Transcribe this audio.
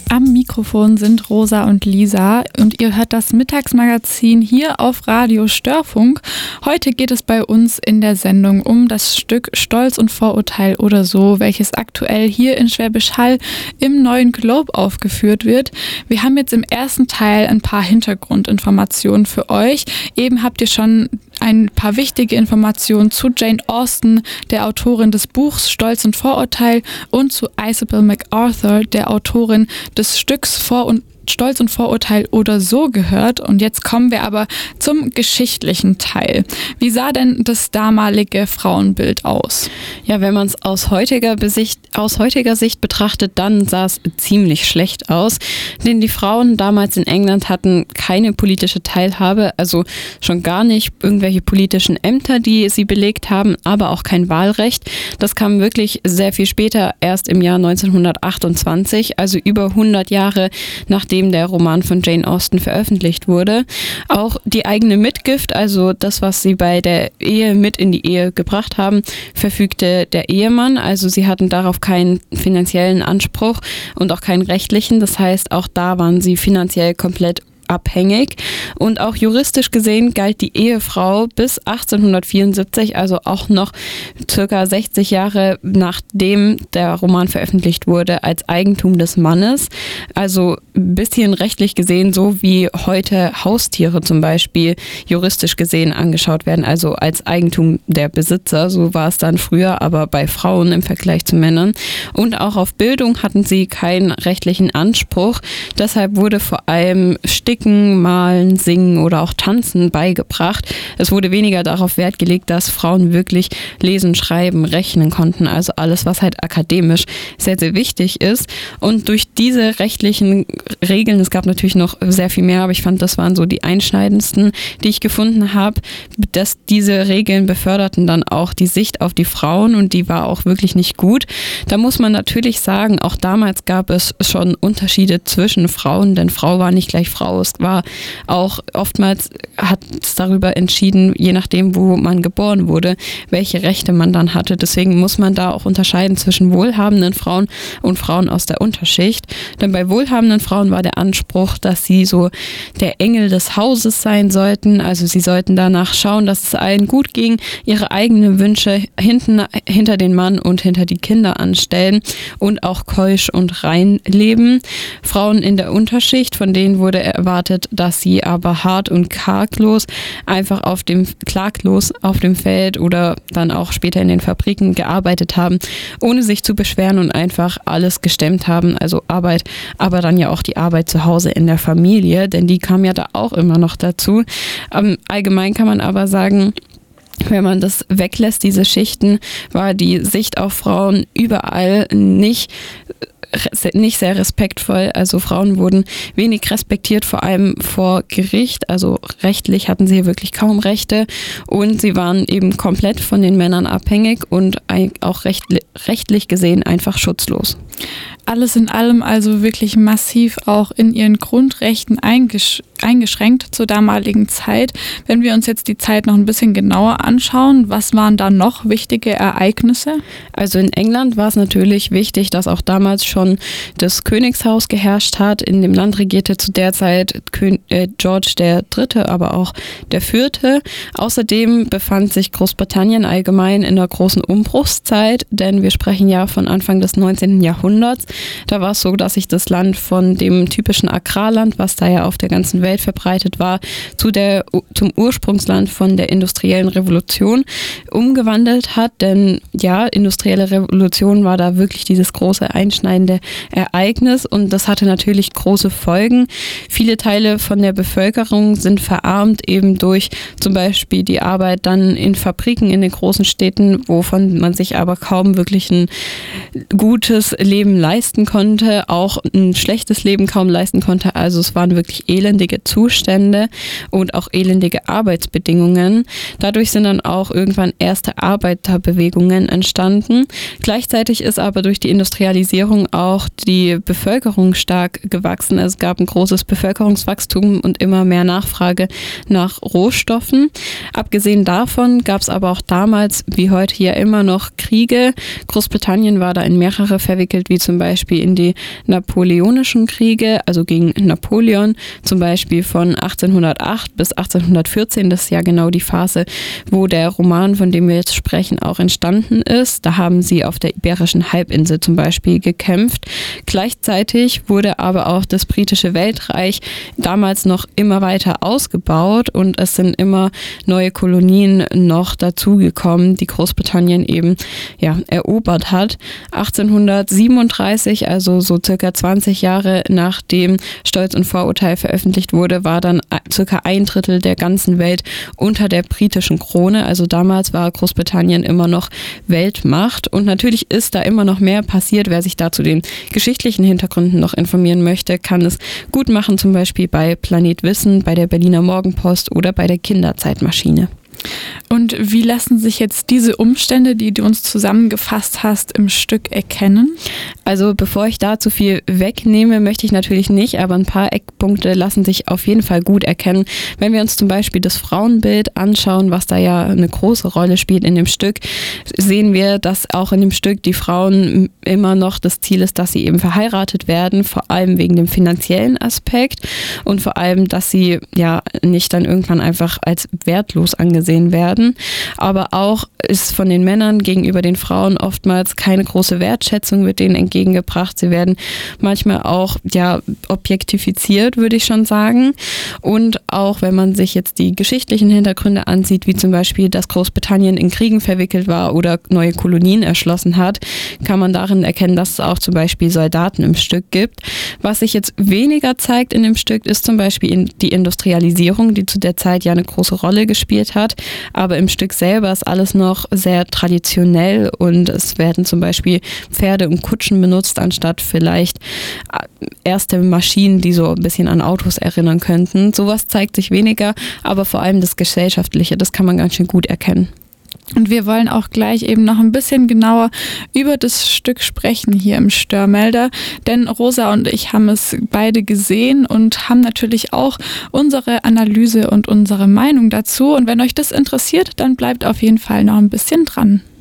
Am Mikrofon sind Rosa und Lisa und ihr hört das Mittagsmagazin hier auf Radio Störfunk. Heute geht es bei uns in der Sendung um das Stück Stolz und Vorurteil oder so, welches aktuell hier in Schwäbisch Hall im Neuen Globe aufgeführt wird. Wir haben jetzt im ersten Teil ein paar Hintergrundinformationen für euch. Eben habt ihr schon ein paar wichtige Informationen zu Jane Austen, der Autorin des Buchs Stolz und Vorurteil, und zu Isabel MacArthur, der Autorin des Stücks Stolz und Vorurteil oder so gehört. Und jetzt kommen wir aber zum geschichtlichen Teil. Wie sah denn das damalige Frauenbild aus? Ja, wenn man es aus heutiger Sicht betrachtet, dann sah es ziemlich schlecht aus. Denn die Frauen damals in England hatten keine politische Teilhabe, also schon gar nicht irgendwelche politischen Ämter, die sie belegt haben, aber auch kein Wahlrecht. Das kam wirklich sehr viel später, erst im Jahr 1928, also über 100 Jahre nachdem der Roman von Jane Austen veröffentlicht wurde. Auch die eigene Mitgift, also das, was sie bei der Ehe mit in die Ehe gebracht haben, verfügte der Ehemann. Also sie hatten darauf keinen finanziellen Anspruch und auch keinen rechtlichen. Das heißt, auch da waren sie finanziell komplett abhängig. Und auch juristisch gesehen galt die Ehefrau bis 1874, also auch noch circa 60 Jahre nachdem der Roman veröffentlicht wurde, als Eigentum des Mannes. Also ein bisschen rechtlich gesehen so wie heute Haustiere zum Beispiel juristisch gesehen angeschaut werden, also als Eigentum der Besitzer. So war es dann früher, aber bei Frauen im Vergleich zu Männern. Und auch auf Bildung hatten sie keinen rechtlichen Anspruch. Deshalb wurde vor allem Sticken, Malen, Singen oder auch Tanzen beigebracht. Es wurde weniger darauf Wert gelegt, dass Frauen wirklich lesen, schreiben, rechnen konnten. Also alles, was halt akademisch sehr, sehr wichtig ist. Und durch diese rechtlichen Regeln, es gab natürlich noch sehr viel mehr, aber ich fand, das waren so die einschneidendsten, die ich gefunden habe, dass diese Regeln beförderten dann auch die Sicht auf die Frauen und die war auch wirklich nicht gut. Da muss man natürlich sagen, auch damals gab es schon Unterschiede zwischen Frauen, denn Frau war nicht gleich Frau. Es war auch oftmals, hat es darüber entschieden, je nachdem, wo man geboren wurde, welche Rechte man dann hatte. Deswegen muss man da auch unterscheiden zwischen wohlhabenden Frauen und Frauen aus der Unterschicht. Denn bei wohlhabenden Frauen war der Anspruch, dass sie so der Engel des Hauses sein sollten. Also sie sollten danach schauen, dass es allen gut ging, ihre eigenen Wünsche hinter den Mann und hinter die Kinder anstellen und auch keusch und rein leben. Frauen in der Unterschicht, von denen wurde erwartet, dass sie aber hart und klaglos auf dem Feld oder dann auch später in den Fabriken gearbeitet haben, ohne sich zu beschweren und einfach alles gestemmt haben, also Arbeit, aber dann ja auch die Arbeit zu Hause in der Familie, denn die kam ja da auch immer noch dazu. Allgemein kann man aber sagen, wenn man das weglässt, diese Schichten, war die Sicht auf Frauen überall nicht sehr respektvoll. Also Frauen wurden wenig respektiert, vor allem vor Gericht. Also rechtlich hatten sie hier wirklich kaum Rechte und sie waren eben komplett von den Männern abhängig und auch rechtlich gesehen einfach schutzlos. Alles in allem also wirklich massiv auch in ihren Grundrechten eingeschränkt zur damaligen Zeit. Wenn wir uns jetzt die Zeit noch ein bisschen genauer anschauen, was waren da noch wichtige Ereignisse? Also in England war es natürlich wichtig, dass auch damals schon das Königshaus geherrscht hat. In dem Land regierte zu der Zeit George III., aber auch der IV. Außerdem befand sich Großbritannien allgemein in einer großen Umbruchszeit, denn wir sprechen ja von Anfang des 19. Jahrhunderts. Da war es so, dass sich das Land von dem typischen Agrarland, was da ja auf der ganzen Welt verbreitet war, zum Ursprungsland von der industriellen Revolution umgewandelt hat. Denn ja, industrielle Revolution war da wirklich dieses große einschneidende Ereignis und das hatte natürlich große Folgen. Viele Teile von der Bevölkerung sind verarmt eben durch zum Beispiel die Arbeit dann in Fabriken in den großen Städten, wovon man sich aber kaum wirklich ein gutes Leben leisten konnte, auch ein schlechtes Leben kaum leisten konnte. Also es waren wirklich elendige Zustände und auch elendige Arbeitsbedingungen. Dadurch sind dann auch irgendwann erste Arbeiterbewegungen entstanden. Gleichzeitig ist aber durch die Industrialisierung auch die Bevölkerung stark gewachsen. Es gab ein großes Bevölkerungswachstum und immer mehr Nachfrage nach Rohstoffen. Abgesehen davon gab es aber auch damals, wie heute hier immer noch, Kriege. Großbritannien war da in mehrere verwickelt, wie zum Beispiel in die Napoleonischen Kriege, also gegen Napoleon, zum Beispiel von 1808 bis 1814. Das ist ja genau die Phase, wo der Roman, von dem wir jetzt sprechen, auch entstanden ist. Da haben sie auf der Iberischen Halbinsel zum Beispiel gekämpft. Gleichzeitig wurde aber auch das britische Weltreich damals noch immer weiter ausgebaut und es sind immer neue Kolonien noch dazugekommen, die Großbritannien eben erobert hat. 1837, also so circa 20 Jahre nachdem Stolz und Vorurteil veröffentlicht wurde, war dann circa 1/3 der ganzen Welt unter der britischen Krone. Also damals war Großbritannien immer noch Weltmacht und natürlich ist da immer noch mehr passiert. Wer sich da zu den geschichtlichen Hintergründen noch informieren möchte, kann es gut machen, zum Beispiel bei Planet Wissen, bei der Berliner Morgenpost oder bei der Kinderzeitmaschine. Und wie lassen sich jetzt diese Umstände, die du uns zusammengefasst hast, im Stück erkennen? Also bevor ich da zu viel wegnehme, möchte ich natürlich nicht, aber ein paar Eckpunkte lassen sich auf jeden Fall gut erkennen. Wenn wir uns zum Beispiel das Frauenbild anschauen, was da ja eine große Rolle spielt in dem Stück, sehen wir, dass auch in dem Stück die Frauen immer noch das Ziel ist, dass sie eben verheiratet werden, vor allem wegen dem finanziellen Aspekt und vor allem, dass sie ja nicht dann irgendwann einfach als wertlos angesehen werden. Aber auch ist von den Männern gegenüber den Frauen oftmals keine große Wertschätzung mit denen entgegengebracht. Sie werden manchmal auch objektifiziert, würde ich schon sagen. Und auch wenn man sich jetzt die geschichtlichen Hintergründe ansieht, wie zum Beispiel, dass Großbritannien in Kriegen verwickelt war oder neue Kolonien erschlossen hat, kann man darin erkennen, dass es auch zum Beispiel Soldaten im Stück gibt. Was sich jetzt weniger zeigt in dem Stück, ist zum Beispiel die Industrialisierung, die zu der Zeit ja eine große Rolle gespielt hat. Aber im Stück selber ist alles noch sehr traditionell und es werden zum Beispiel Pferde und Kutschen benutzt, anstatt vielleicht erste Maschinen, die so ein bisschen an Autos erinnern könnten. Sowas zeigt sich weniger, aber vor allem das Gesellschaftliche, das kann man ganz schön gut erkennen. Und wir wollen auch gleich eben noch ein bisschen genauer über das Stück sprechen hier im Störmelder, denn Rosa und ich haben es beide gesehen und haben natürlich auch unsere Analyse und unsere Meinung dazu. Und wenn euch das interessiert, dann bleibt auf jeden Fall noch ein bisschen dran.